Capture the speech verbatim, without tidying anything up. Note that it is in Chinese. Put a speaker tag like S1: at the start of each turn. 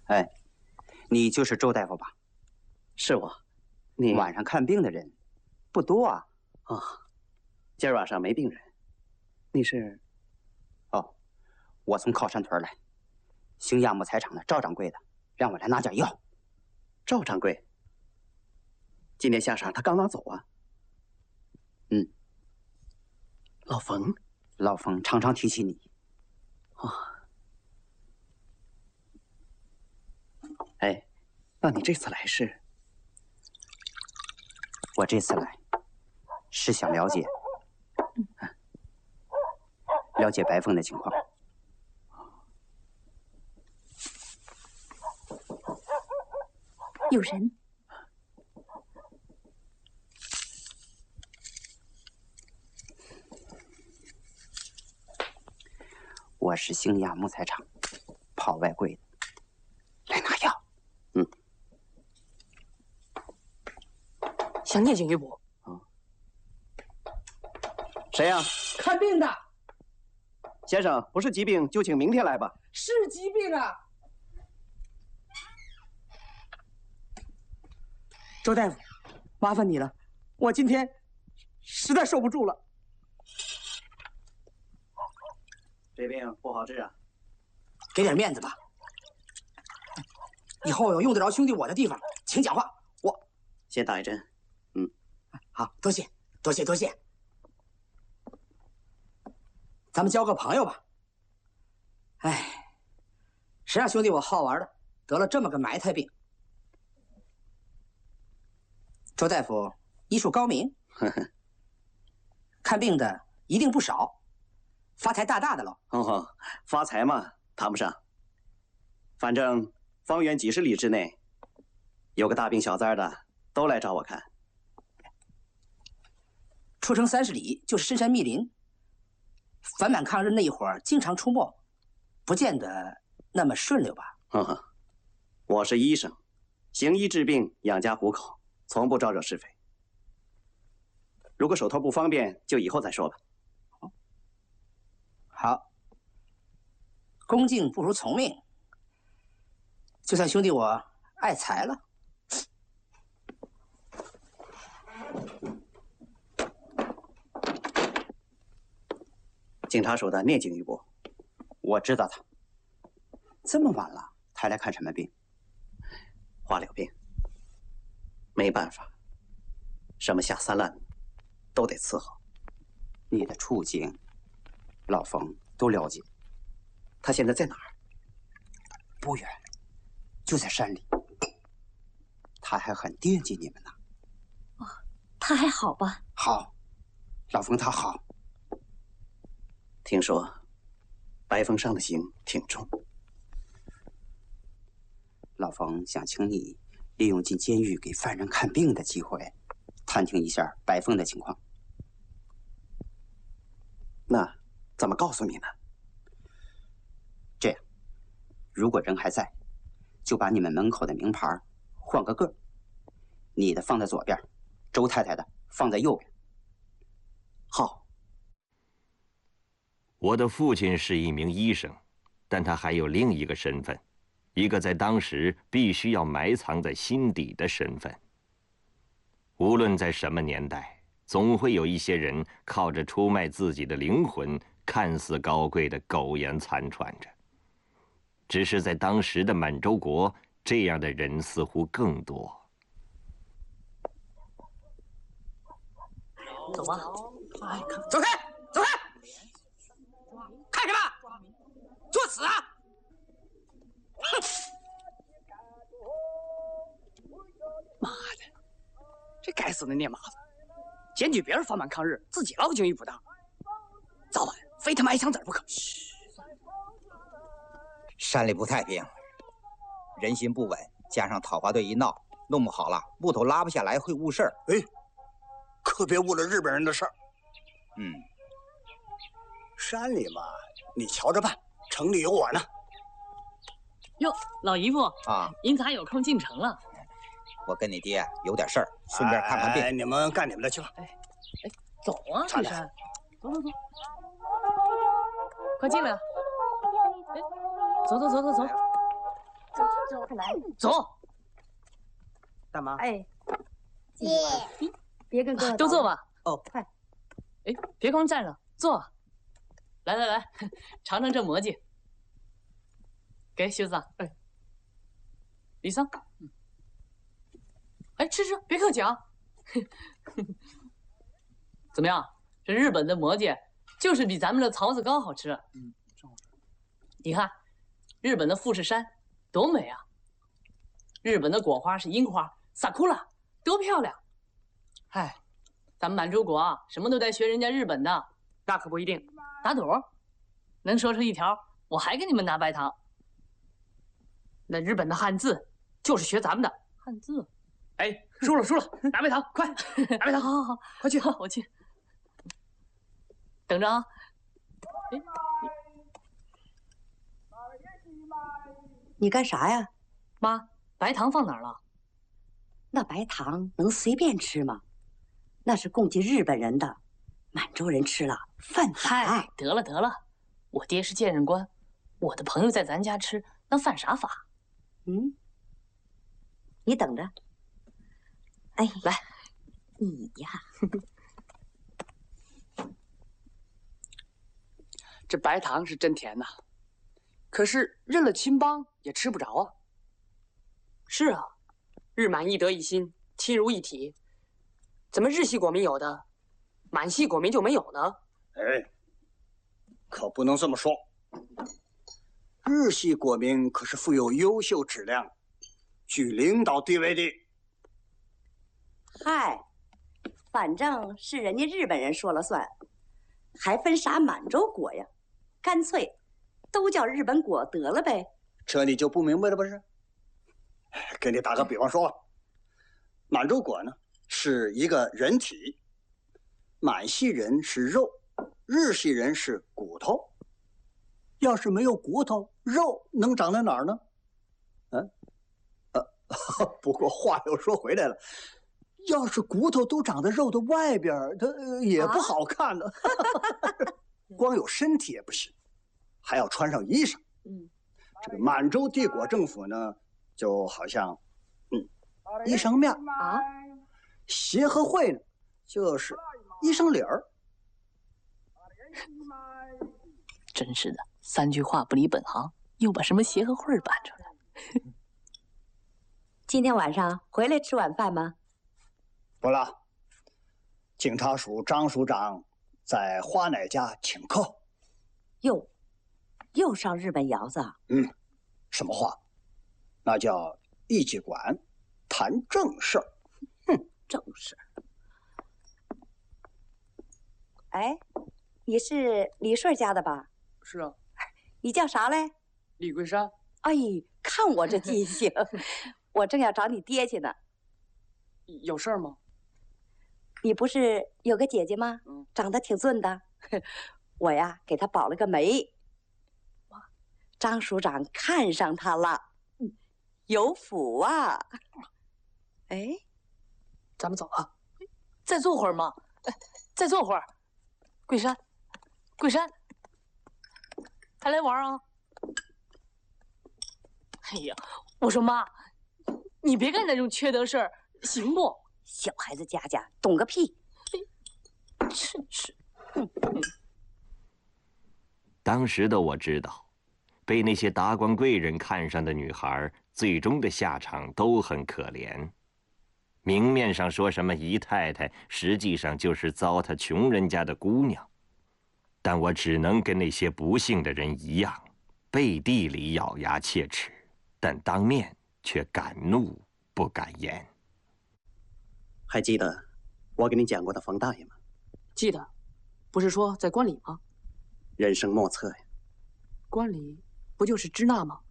S1: 哎，你就是周大夫吧？
S2: 是我。你
S1: 晚上看病的人不多啊。
S2: 啊、哦，今儿晚上没病人。你是？
S1: 哦，我从靠山屯来，兴亚木材厂的赵掌柜的让我来拿点药。
S2: 赵掌柜，今天下晌他刚拿走啊。
S1: 嗯。
S2: 老冯，
S1: 老冯常常提起你。
S2: 啊。哎，那你这次来是？
S1: 我这次来是想了解，嗯、了解白凤的情况。
S3: 有人。
S1: 我是兴亚木材厂跑外柜的，来拿药。
S2: 嗯。
S4: 想念警局部。
S2: 啊。谁呀？
S4: 看病的。
S2: 先生，不是疾病就请明天来吧。
S4: 是疾病啊。周大夫，麻烦你了，我今天实在受不住了。
S2: 这病不好治啊，
S4: 给点面子吧。以后有用得着兄弟我的地方，请讲话。我
S2: 先打一针。嗯，
S4: 好，多谢，多谢，多谢。咱们交个朋友吧。哎，谁让兄弟我好玩的，得了这么个埋汰病。周大夫医术高明，看病的一定不少，发财大大的喽。
S2: 哦，发财嘛，谈不上。反正方圆几十里之内，有个大病小灾的，都来找我看。
S4: 出城三十里就是深山密林，反满抗日那一会儿经常出没，不见得那么顺溜吧？
S2: 嗯，我是医生，行医治病，养家糊口，从不招惹是非。如果手头不方便，就以后再说吧。
S4: 好，恭敬不如从命。就算兄弟我爱财了。
S2: 警察署的聂警预部，
S1: 我知道他。这么晚了，他来看什么病？
S2: 花柳病。没办法，什么下三滥都得伺候。
S1: 你的处境，老冯都了解。
S2: 他现在在哪儿？
S1: 不远，就在山里。他还很惦记你们呢。
S3: 哦，他还好吧？
S1: 好，老冯他好。
S2: 听说白凤上的刑挺重。
S1: 老冯想请你利用进监狱给犯人看病的机会，探听一下白凤的情况。
S2: 那怎么告诉你呢？
S1: 这样，如果人还在，就把你们门口的名牌换个个，你的放在左边，周太太的放在右边。
S2: 好。
S5: 我的父亲是一名医生，但他还有另一个身份，一个在当时必须要埋藏在心底的身份。无论在什么年代，总会有一些人靠着出卖自己的灵魂，看似高贵的苟延残喘着。只是在当时的满洲国，这样的人似乎更多。
S4: 走吧，走开，走开！看什么？作死啊！哼！妈的，这该死的聂麻子，检举别人反满抗日，自己捞经济不当，早晚非他妈挨枪子不可。
S6: 山里不太平，人心不稳，加上讨伐队一闹，弄不好了木头拉不下来会误事儿。
S7: 哎，可别误了日本人的事儿。
S6: 嗯，
S7: 山里嘛，你瞧着办，城里有我呢。
S8: 哟，老姨夫
S6: 啊，
S8: 您咋有空进城了？
S6: 我跟你爹有点事儿，顺便看看病。
S7: 哎，你们干你们的去吧。
S8: 哎，哎，走啊，这是，走走走，快进来。哎，走走走走走。 走，来，走。
S4: 大妈，
S9: 哎，姐，别跟哥
S8: 都坐吧。
S4: 哦，
S9: 快。
S8: 哎，别光站着，坐。来来来，尝尝这馍鸡。给秀子，哎，李桑，嗯，哎，吃吃，别客气啊。怎么样？这日本的馍鸡就是比咱们的槽子糕好吃。嗯，你看，日本的富士山多美啊！日本的果花是樱花，sakura，多漂亮！哎，咱们满洲国啊，什么都得学人家日本的。
S4: 那可不一定。
S8: 打赌，能说出一条，我还给你们拿白糖。
S4: 那日本的汉字就是学咱们的
S8: 汉字。
S4: 哎，输了输了，拿白糖，快，拿白糖，
S8: 好好好，
S4: 快去，
S8: 我去。等着啊！哎，
S9: 你干啥呀？
S8: 妈，白糖放哪儿了？
S9: 那白糖能随便吃吗？那是供给日本人的，满洲人吃了犯法。
S8: 嗨，得了得了，我爹是鉴任官，我的朋友在咱家吃，那犯啥法？
S9: 嗯，你等着。哎，
S8: 来，
S9: 你呀，
S4: 这白糖是真甜呐，可是认了亲邦也吃不着啊。
S10: 是啊，日满一德一心，亲如一体，怎么日系国民有的，满系国民就没有呢？
S7: 哎，可不能这么说。日系国民可是富有优秀质量、具领导地位的。
S9: 嗨，反正是人家日本人说了算，还分啥满洲国呀？干脆都叫日本国得了呗。
S7: 这你就不明白了不是？给你打个比方说，满洲国呢是一个人体，满系人是肉，日系人是骨头。要是没有骨头，肉能长在哪儿呢？嗯，呃，不过话又说回来了。要是骨头都长在肉的外边，它也不好看的。啊、光有身体也不行，还要穿上衣裳。
S8: 嗯，
S7: 这个满洲帝国政府呢，就好像，嗯，衣裳面
S8: 啊；
S7: 协和会呢，就是衣裳领儿。
S8: 真是的，三句话不离本行，又把什么协和会搬出来。
S9: 今天晚上回来吃晚饭吗？
S7: 不了，警察署张署长在花奶家请客。
S9: 又，又上日本窑子？
S7: 嗯，什么话？那叫一机馆，谈正事儿。
S9: 哼，正事儿。哎，你是李顺家的吧？
S4: 是啊。
S9: 你叫啥嘞？
S4: 李桂山。
S9: 哎，看我这记性，我正要找你爹去呢。
S4: 有事儿吗？
S9: 你不是有个姐姐吗？
S4: 嗯，
S9: 长得挺俊的，我呀给她保了个媒。张署长看上她了，有福啊！哎，
S8: 咱们走啊，再坐会儿嘛，哎，再坐会儿。桂山，桂山，还来玩啊？哎呀，我说妈，你别干那种缺德事儿，行不？
S9: 小孩子家家懂个屁！
S8: 真是。
S5: 当时的我知道，被那些达官贵人看上的女孩，最终的下场都很可怜。明面上说什么姨太太，实际上就是糟蹋穷人家的姑娘。但我只能跟那些不幸的人一样，背地里咬牙切齿，但当面却敢怒不敢言。
S2: 还记得我给你讲过的冯大爷吗？
S10: 记得，不是说在关里吗？
S2: 人生莫测呀。
S10: 关里不就是支那吗？